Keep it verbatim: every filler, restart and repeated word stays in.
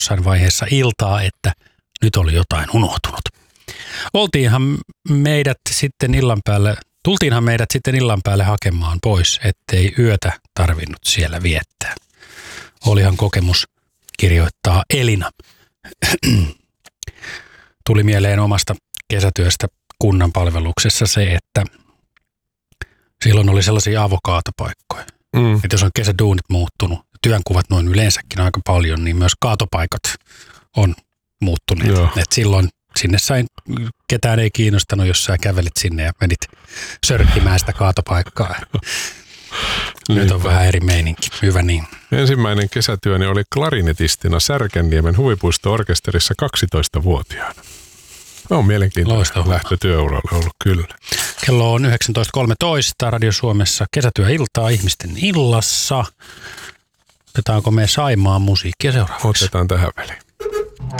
jossain vaiheessa iltaa, että nyt oli jotain unohtunut. Oltiinhan meidät sitten illan päälle, tultiinhan meidät sitten illan päälle hakemaan pois, ettei yötä tarvinnut siellä viettää. Olihan kokemus, kirjoittaa Elina. Tuli mieleen omasta kesätyöstä kunnan palveluksessa se, että silloin oli sellaisia avokaatopaikkoja. Mm. Että jos on kesäduunit muuttunut, työnkuvat noin yleensäkin aika paljon, niin myös kaatopaikat on muuttuneet. Et silloin sinne sain, ketään ei kiinnostanut, jos sä kävelit sinne ja menit sörkkimään sitä kaatopaikkaa. Nyt on vähän eri meininki. Hyvä niin. Ensimmäinen kesätyöni oli klarinetistina Särkänniemen huvipuisto-orkesterissa kaksitoistavuotiaana. On mielenkiintoista lähtö työuralle ollut kyllä. Kello on yhdeksäntoista kolmetoista Radio Suomessa kesätyöiltaa ihmisten illassa. Otetaanko me Saimaan musiikkia seuraavaksi? Otetaan tähän väliin.